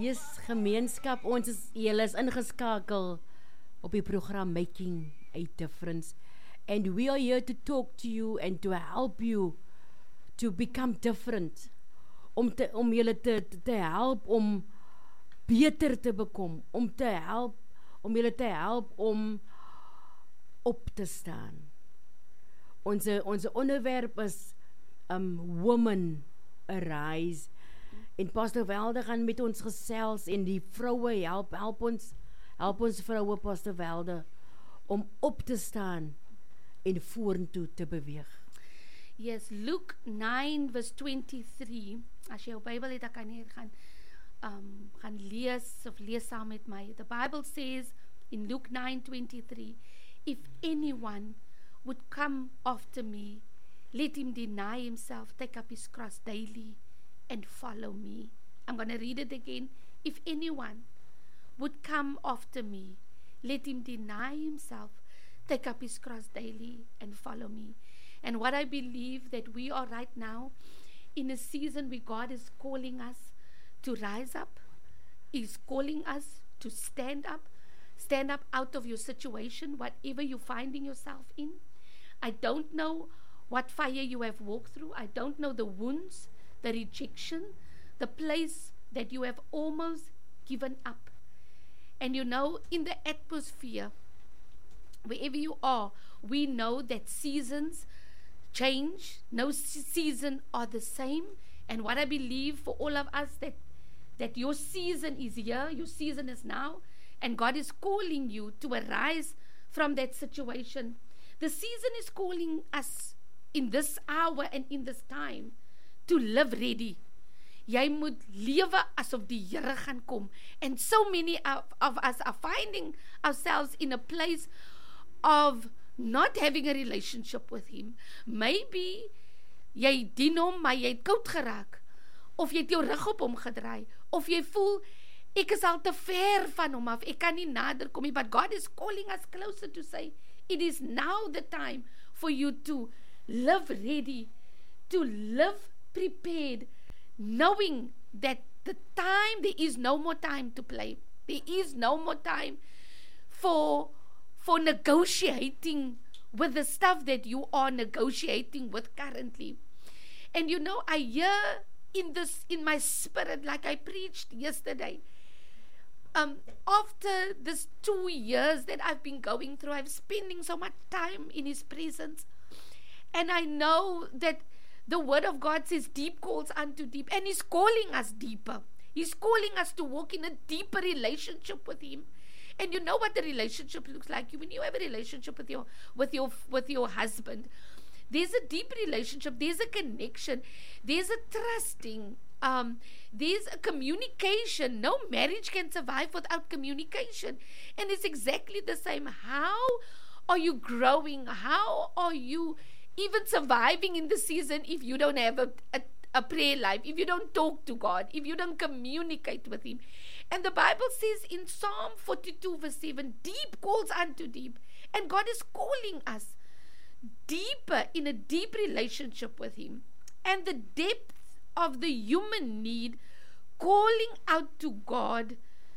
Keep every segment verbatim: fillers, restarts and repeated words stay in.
Yes, gemeenskap, ons is, julle is ingeskakel op die program Making a Difference. And we are here to talk to you and to help you to become different. Om, te, om julle te, te help om beter te bekom. Om te help, om julle te help om op te staan. Onze, onze onderwerp is um, Women Arise. En Pastor Welde gaan met ons gesels en die vroue help, help ons, help ons vroue, Pastor Welde, om op te staan en vorentoe te beweeg. Yes, Luke nine verse twenty-three, as jy jou Bybel het, dan kan jy gaan, um, gaan lees of lees saam met my. The Bible says in Luke nine twenty-three, if anyone would come after me, let him deny himself, take up his cross daily, and follow me. I'm going to read it again. If anyone would come after me, let him deny himself, take up his cross daily, and follow me. And what I believe that we are right now in a season where God is calling us to rise up, He's calling us to stand up, stand up out of your situation, whatever you're finding yourself in. I don't know what fire you have walked through. I don't know the wounds, the rejection, the place that you have almost given up. And you know, in the atmosphere, wherever you are, we know that seasons change. No season are the same. And what I believe for all of us, that, that your season is here, your season is now, and God is calling you to arise from that situation. The season is calling us in this hour and in this time to live ready. Jy moet lewe asof die Here gaan kom. And so many of, of us are finding ourselves in a place of not having a relationship with Him. Maybe jy dien hom, maar jy het koud geraak. Of jy het jou rug op hom gedraai. Of jy voel, ek is al te ver van hom af, ek kan nie nader kom nie. But God is calling us closer to say, it is now the time for you to live ready, to live prepared, knowing that the time, there is no more time to play. There is no more time for, for negotiating with the stuff that you are negotiating with currently. And you know, I hear in this, in my spirit, like I preached yesterday, um, after this two years that I've been going through, I'm spending so much time in His presence. And I know that the word of God says deep calls unto deep, and He's calling us deeper. He's calling us to walk in a deeper relationship with Him. And you know what the relationship looks like. When you have a relationship with your with your with your husband, there's a deep relationship, there's a connection, there's a trusting, um, there's a communication. No marriage can survive without communication. And it's exactly the same. How are you growing? How are you even surviving in the season if you don't have a, a, a prayer life, if you don't talk to God, if you don't communicate with Him? And the Bible says in Psalm forty-two verse seven, deep calls unto deep. And God is calling us deeper, in a deep relationship with Him. And the depth of the human need, calling out to God,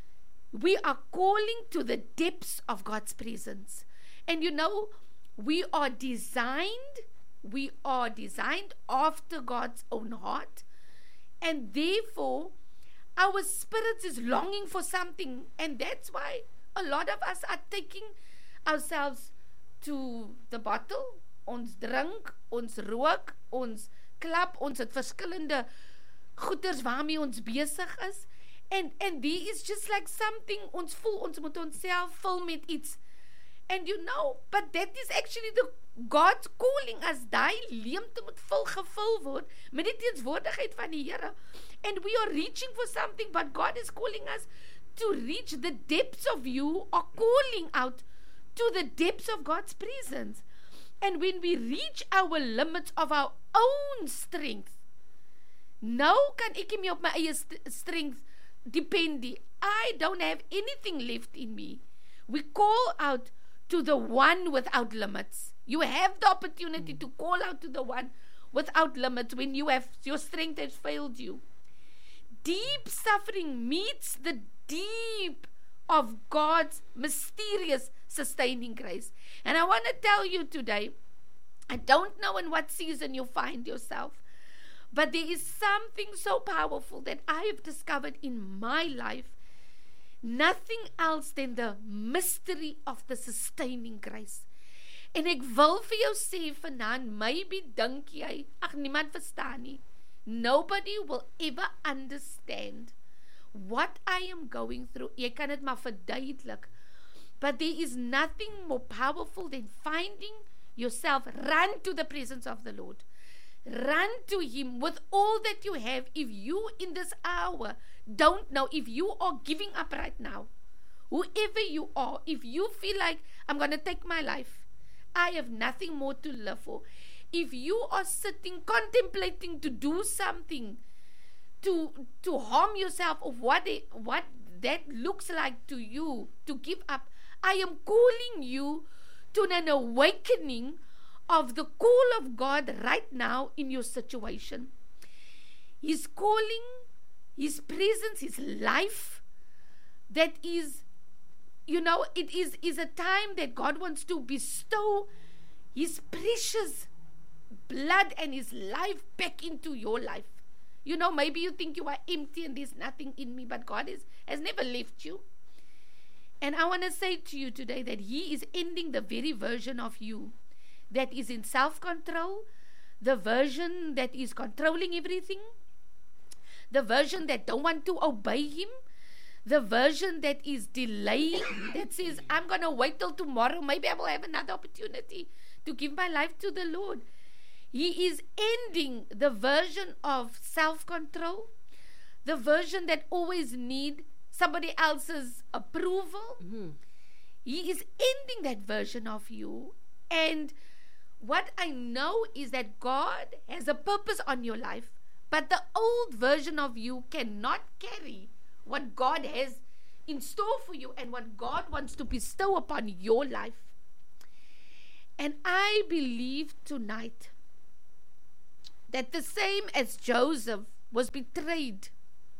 we are calling to the depths of God's presence. And you know, we are designed, we are designed after God's own heart, and therefore our spirits is longing for something. And that's why a lot of us are taking ourselves to the bottle. Ons drink, ons rook, ons klap, ons het verskillende goeders waarmee ons besig is. And, and there is just like something, ons voel, ons moet ons self vul met iets. And you know, but that is actually the God's calling us. Daai leemte moet vul gevul word met die teenwoordigheid van die Here. And we are reaching for something, but God is calling us to reach the depths of you, or calling out to the depths of God's presence. And when we reach our limits of our own strength, nou kan ek nie op my eie st- strength depend nie. I don't have anything left in me. We call out to the one without limits. You have the opportunity to call out to the one without limits when you have, your strength has failed you. deep suffering meets the deep of God's mysterious sustaining grace. And I want to tell you today, I don't know in what season you find yourself, but there is something so powerful that I have discovered in my life. Nothing else than the mystery of the sustaining grace. En ek wil vir jou sê vanaand, maybe dink jy, ag niemand verstaan nie. Nobody will ever understand what I am going through. Jy kan dit maar verduidelik. But there is nothing more powerful than finding yourself. Run to the presence of the Lord. Run to Him with all that you have. If you in this hour don't know, if you are giving up right now, whoever you are, if you feel like, I'm going to take my life, I have nothing more to live for. If you are sitting, contemplating to do something, to to harm yourself, of what, it, what that looks like to you, to give up, I am calling you to an awakening of the call of God right now in your situation. He's calling, His presence, His life, that is, you know, it is, is a time that God wants to bestow His precious blood and His life back into your life. You know, maybe you think you are empty and there's nothing in me, but God is, has never left you. And I want to say to you today that He is ending the very version of you that is in self-control, the version that is controlling everything, the version that don't want to obey Him, the version that is delaying, that says, I'm going to wait till tomorrow, maybe I will have another opportunity to give my life to the Lord. He is ending the version of self-control, the version that always need somebody else's approval. Mm-hmm. He is ending that version of you. And what I know is that God has a purpose on your life, but the old version of you cannot carry what God has in store for you and what God wants to bestow upon your life. And I believe tonight that the same as Joseph was betrayed.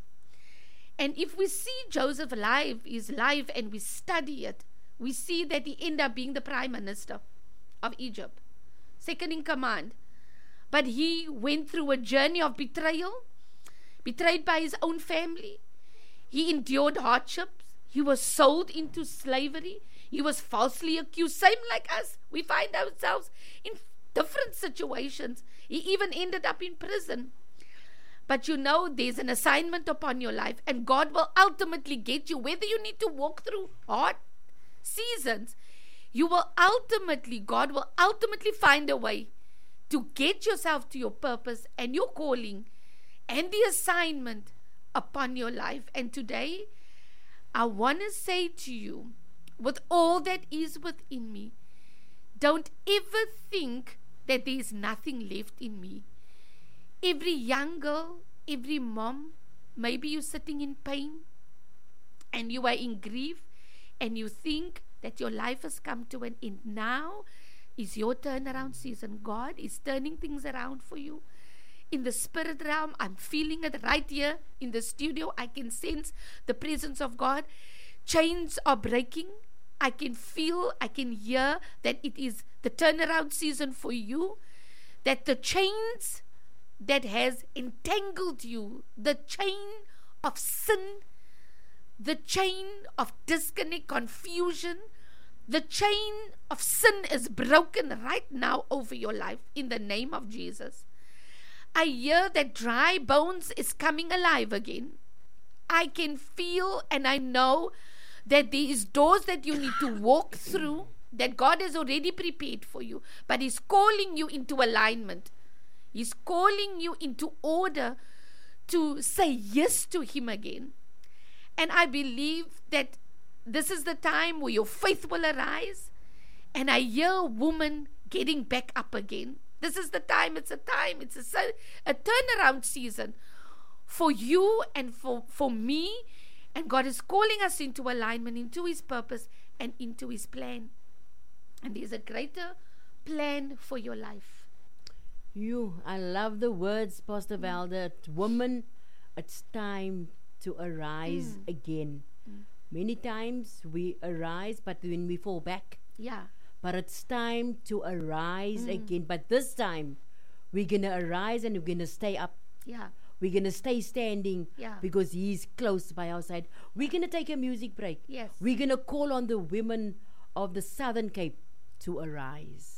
And if we see Joseph's life, his life, and we study it, we see that he ended up being the prime minister of Egypt, second in command. But he went through a journey of betrayal, betrayed by his own family. He endured hardships. He was sold into slavery. He was falsely accused. Same like us. We find ourselves in different situations. He even ended up in prison. But you know, there's an assignment upon your life, and God will ultimately get you. Whether you need to walk through hard seasons, you will ultimately, God will ultimately find a way to get yourself to your purpose and your calling and the assignment upon your life. And today, I want to say to you, with all that is within me, don't ever think that there is nothing left in me. Every young girl, every mom, maybe you're sitting in pain and you are in grief and you think that your life has come to an end. Now is your turnaround season. God is turning things around for you. In the spirit realm, I'm feeling it right here in the studio. I can sense the presence of God. Chains are breaking. I can feel, I can hear that it is the turnaround season for you. That the chains that has entangled you, the chain of sin, the chain of disconnect, confusion, the chain of sin is broken right now over your life in the name of Jesus. I hear that dry bones is coming alive again. I can feel and I know that there is doors that you need to walk through that God has already prepared for you, but He's calling you into alignment. He's calling you into order to say yes to Him again. And I believe that this is the time where your faith will arise. And I hear a woman getting back up again. This is the time, it's a time, it's a, a turnaround season for you and for, for me. And God is calling us into alignment, into His purpose and into His plan. And there's a greater plan for your life. You, I love the words, Pastor Valda. Woman, it's time to arise Mm. again. Mm. Many times we arise, but then we fall back. Yeah. But it's time to arise Mm. again. But this time, we're going to arise and we're going to stay up. Yeah. We're going to stay standing Yeah. because He's close by our side. We're going to take a music break. Yes. We're going to call on the women of the Southern Cape to arise.